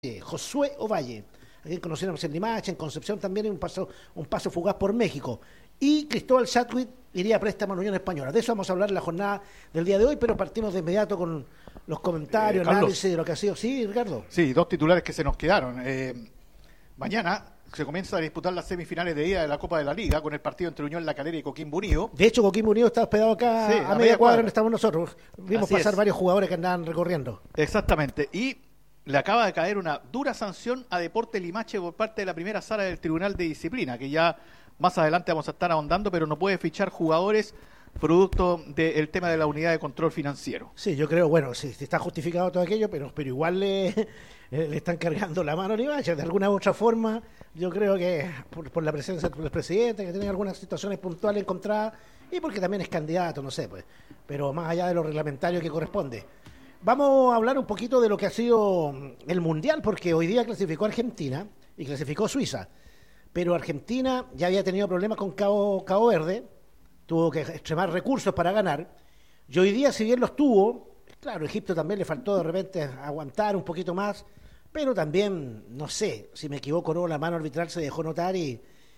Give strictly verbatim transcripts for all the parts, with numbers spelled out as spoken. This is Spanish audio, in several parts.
Eh, Josué Ovalle, a quien conocíamos en Limache, en Concepción también, en un paso, un paso fugaz por México. Y Cristóbal Chatwin iría a préstamo a la Unión Española. De eso vamos a hablar en la jornada del día de hoy, pero partimos de inmediato con los comentarios, eh, análisis de lo que ha sido. Sí, Ricardo. Sí, dos titulares que se nos quedaron. Eh, mañana se comienza a disputar las semifinales de ida de la Copa de la Liga con el partido entre Unión La Calera y Coquimbo Unido. De hecho, Coquimbo Unido está hospedado acá sí, a, a media, media cuadra donde estamos nosotros. Vimos Así pasar es. varios jugadores que andaban recorriendo. Exactamente. Y le acaba de caer una dura sanción a Deporte Limache por parte de la primera sala del Tribunal de Disciplina, que ya más adelante vamos a estar ahondando, pero no puede fichar jugadores producto del tema de la unidad de control financiero. Sí, yo creo, bueno, sí, está justificado todo aquello, pero, pero igual le, le están cargando la mano a Limache. De alguna u otra forma, yo creo que por, por la presencia del presidente, que tiene algunas situaciones puntuales encontradas, y porque también es candidato, no sé, pues, pero más allá de lo reglamentario que corresponde. Vamos a hablar un poquito de lo que ha sido el Mundial, porque hoy día clasificó Argentina y clasificó Suiza, pero Argentina ya había tenido problemas con Cabo, Cabo Verde, tuvo que extremar recursos para ganar, y hoy día, si bien los tuvo, claro, Egipto también le faltó de repente aguantar un poquito más, pero también, no sé, si me equivoco no, la mano arbitral se dejó notar y,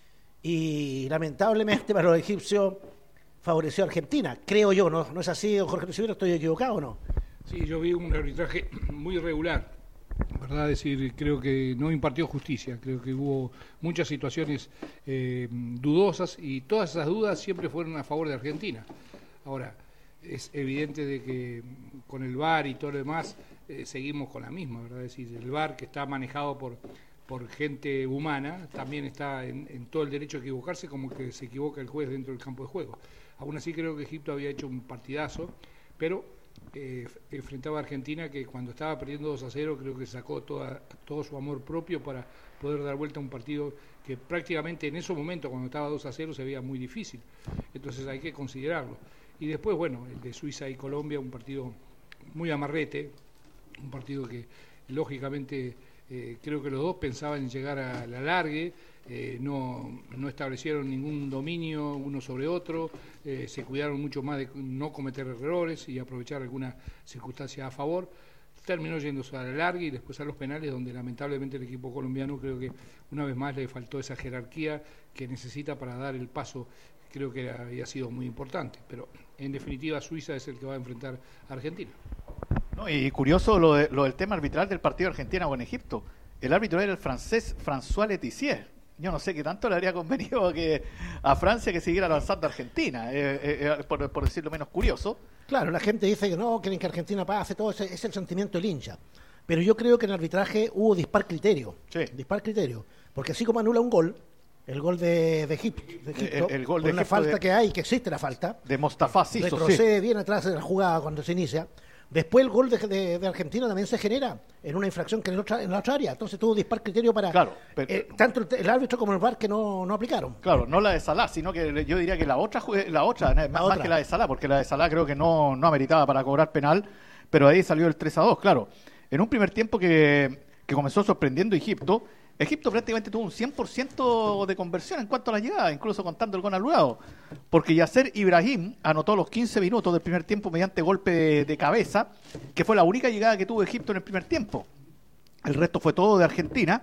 y lamentablemente para los egipcios favoreció a Argentina, creo yo, ¿no, no es así, don Jorge Lucibero? ¿Estoy equivocado o no? Sí, yo vi un arbitraje muy irregular, ¿verdad? Es decir, creo que no impartió justicia, creo que hubo muchas situaciones eh, dudosas y todas esas dudas siempre fueron a favor de Argentina. Ahora, es evidente de que con el V A R y todo lo demás eh, seguimos con la misma, ¿verdad? Es decir, el V A R que está manejado por, por gente humana también está en, en todo el derecho a equivocarse como que se equivoca el juez dentro del campo de juego. Aún así creo que Egipto había hecho un partidazo, pero Eh, enfrentaba a Argentina que cuando estaba perdiendo dos a cero creo que sacó toda, todo su amor propio para poder dar vuelta a un partido que prácticamente en esos momentos cuando estaba dos a cero se veía muy difícil, entonces hay que considerarlo. Y después, bueno, el de Suiza y Colombia, un partido muy amarrete, un partido que lógicamente eh, creo que los dos pensaban en llegar a la largue. Eh, no, no establecieron ningún dominio uno sobre otro, eh, se cuidaron mucho más de no cometer errores y aprovechar alguna circunstancia a favor. Terminó yéndose a la larga y después a los penales, donde lamentablemente el equipo colombiano creo que una vez más le faltó esa jerarquía que necesita para dar el paso, creo que había sido muy importante, pero en definitiva Suiza es el que va a enfrentar a Argentina. No, y curioso lo, de, lo del tema arbitral del partido Argentina con Egipto. El árbitro era el francés François Letizier. Yo no sé qué tanto le habría convenido que a Francia que siguiera lanzando a Argentina, eh, eh, por, por decirlo menos curioso. Claro, la gente dice que no, quieren que Argentina pase, todo ese es el sentimiento del hincha. Pero yo creo que en el arbitraje hubo dispar criterio. Sí. Dispar criterio. Porque así como anula un gol, el gol de, de Egipto, de Egipto el, el gol por de una Egipto falta de, que hay, que existe la falta. De Mostafa Siso, retrocede sí. bien atrás de la jugada cuando se inicia. Después el gol de, de, de Argentina también se genera en una infracción que en, otra, en la otra área. Entonces tuvo dispar criterio para claro, pero, eh, tanto el, el árbitro como el V A R que no, no aplicaron. Claro, no la de Salah, sino que yo diría que la otra, la otra la más, otra. más que la de Salah, porque la de Salah creo que no, no ameritaba para cobrar penal, pero ahí salió el tres a dos, claro. En un primer tiempo que, que comenzó sorprendiendo Egipto, Egipto prácticamente tuvo un cien por ciento de conversión en cuanto a la llegada, incluso contando el gol anulado, porque Yasser Ibrahim anotó los quince minutos del primer tiempo mediante golpe de, de cabeza, que fue la única llegada que tuvo Egipto en el primer tiempo. El resto fue todo de Argentina,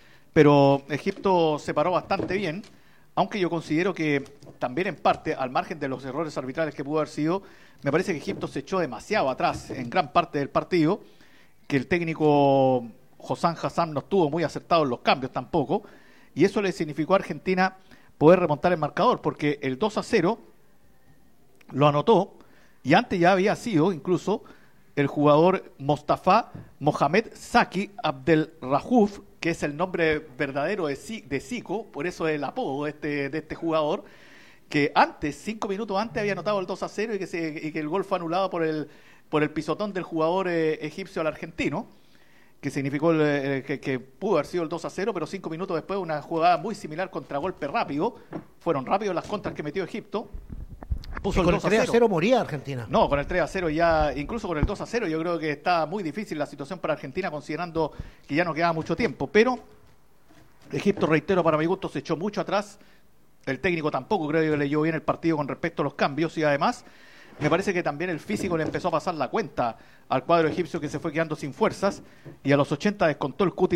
pero Egipto se paró bastante bien, aunque yo considero que también en parte, al margen de los errores arbitrales que pudo haber sido, me parece que Egipto se echó demasiado atrás en gran parte del partido, que el técnico Hossam Hassan no estuvo muy acertado en los cambios tampoco, y eso le significó a Argentina poder remontar el marcador, porque el dos a cero lo anotó, y antes ya había sido incluso el jugador Mostafa Mohamed Zaki Abdelrahouf, que es el nombre verdadero de Zico, por eso el apodo de este, de este jugador, que antes, cinco minutos antes, había anotado el dos a cero y que, se, y que el gol fue anulado por el, por el pisotón del jugador eh, egipcio al argentino, que significó el, el, que, que pudo haber sido el dos a cero, pero cinco minutos después una jugada muy similar, contragolpe rápido. Fueron rápidos las contras que metió Egipto. Puso el, el tres a cero moría Argentina. No, con el tres a cero ya, incluso con el dos a cero yo creo que está muy difícil la situación para Argentina, considerando que ya no quedaba mucho tiempo. Pero Egipto, reitero, para mi gusto se echó mucho atrás. El técnico tampoco creo que leyó bien el partido con respecto a los cambios, y además me parece que también el físico le empezó a pasar la cuenta al cuadro egipcio, que se fue quedando sin fuerzas, y a los ochenta descontó el Cuti